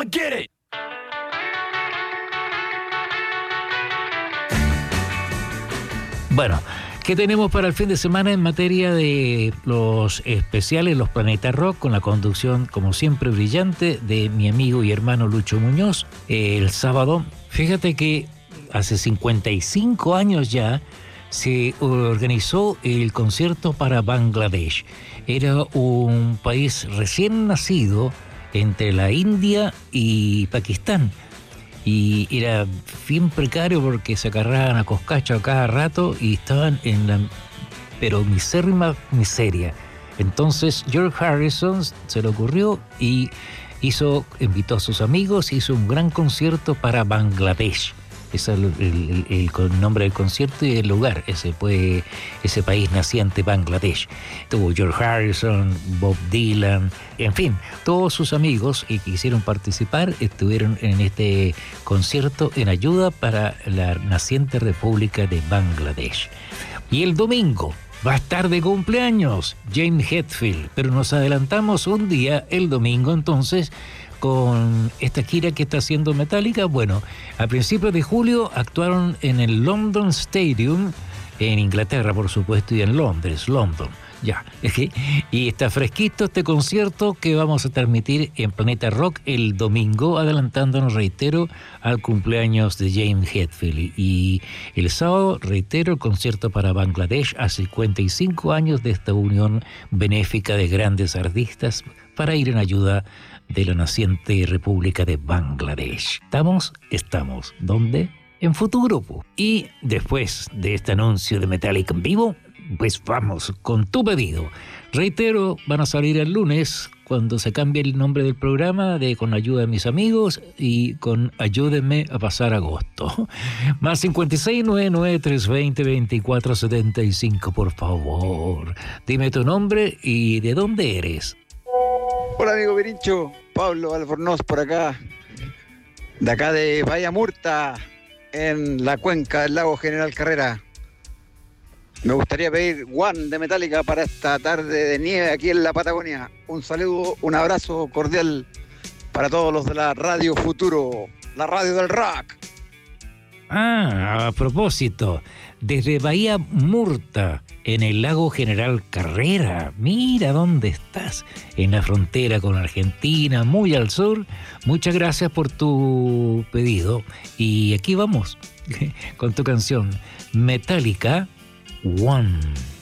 get it. Bueno, ¿qué tenemos para el fin de semana en materia de los especiales, los Planeta Rock, con la conducción, como siempre, brillante de mi amigo y hermano Lucho Muñoz? El sábado, fíjate que hace 55 años ya se organizó el concierto para Bangladesh. Era un país recién nacido entre la India y Pakistán. Y era bien precario porque se agarraban a coscacho a cada rato y estaban en la pero misérrima miseria. Entonces George Harrison se le ocurrió y invitó a sus amigos, hizo un gran concierto para Bangladesh. Ese es el nombre del concierto y el lugar, ese país naciente, Bangladesh. Tuvo George Harrison, Bob Dylan, en fin, todos sus amigos que quisieron participar estuvieron en este concierto en ayuda para la naciente República de Bangladesh. Y el domingo va a estar de cumpleaños James Hetfield, pero nos adelantamos un día, el domingo entonces, con esta gira que está haciendo Metallica. Bueno, a principios de julio actuaron en el London Stadium, en Inglaterra, por supuesto, y en Londres, ya. Y está fresquito este concierto que vamos a transmitir en Planeta Rock el domingo, adelantándonos, reitero, al cumpleaños de James Hetfield. Y el sábado, reitero, el concierto para Bangladesh a 55 años de esta unión benéfica de grandes artistas para ir en ayuda de la naciente República de Bangladesh. Estamos. ¿Dónde? En Futuro. Y después de este anuncio de Metallica en vivo, pues vamos con tu pedido. Reitero, van a salir el lunes cuando se cambie el nombre del programa de Con ayuda de mis amigos y con Ayúdenme a pasar agosto. Más 56993202475, por favor. Dime tu nombre y de dónde eres. Hola amigo Pirincho, Pablo Albornoz por acá, de acá de Bahía Murta, en la cuenca del lago General Carrera. Me gustaría pedir One de Metallica para esta tarde de nieve aquí en la Patagonia. Un saludo, un abrazo cordial para todos los de la Radio Futuro, la radio del rock. A propósito, desde Bahía Murta, en el lago General Carrera, mira dónde estás, en la frontera con Argentina, muy al sur. Muchas gracias por tu pedido. Y aquí vamos, con tu canción, Metallica One.